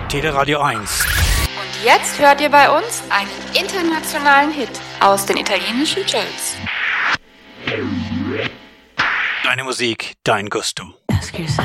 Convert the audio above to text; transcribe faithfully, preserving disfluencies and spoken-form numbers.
Teleradio eins. Und jetzt hört ihr bei uns einen internationalen Hit aus den italienischen Charts. Deine Musik, dein Gusto. Ask yourself.